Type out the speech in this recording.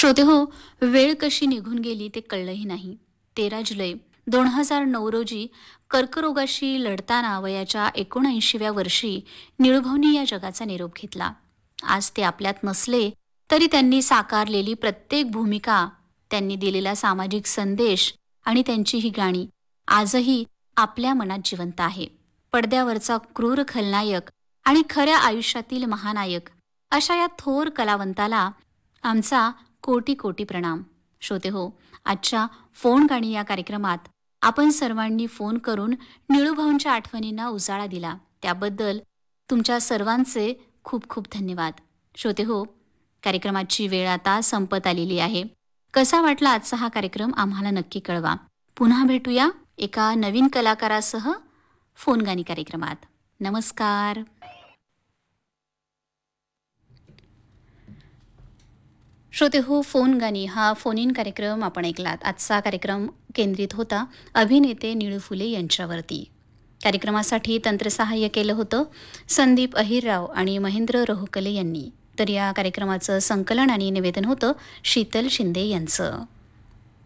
श्रोते हो, वेळ कशी निघून गेली ते कळलंही नाही. 13 जुलै 2009 रोजी कर्करोगाशी लढताना वयाच्या 79व्या वर्षी निळूभाऊंनी या जगाचा निरोप घेतला. आज ते आपल्यात नसले तरी त्यांनी साकारलेली प्रत्येक भूमिका, त्यांनी दिलेला सामाजिक संदेश आणि त्यांची ही गाणी आजही आपल्या मनात जिवंत आहे. पडद्यावरचा क्रूर खलनायक आणि खऱ्या आयुष्यातील महानायक अशा या थोर कलावंताला आमचा कोटी कोटी प्रणाम. श्रोते हो, आजच्या फोन गाणी या कार्यक्रमात आपण सर्वांनी फोन करून निळूभाऊंच्या आठवणींना उजाळा दिला, त्याबद्दल तुमच्या सर्वांचे खूप खूप धन्यवाद. श्रोते हो, कार्यक्रमाची वेळ आता संपत आलेली आहे. कसा वाटला आजचा हा कार्यक्रम आम्हाला नक्की कळवा. पुन्हा भेटूया एका नवीन कलाकारासह फोन गाणी कार्यक्रमात. नमस्कार. श्रोते हो, फोन गाणी हा फोन इन कार्यक्रम आपण ऐकलात. आजचा कार्यक्रम केंद्रित होता अभिनेते निळू फुले यांच्यावरती. कार्यक्रमासाठी तंत्रसहाय्य केलं होतं संदीप अहिरराव आणि महेंद्र रोहकले यांनी. तर या कार्यक्रमाचं संकलन आणि निवेदन होतं शीतल शिंदे यांचं.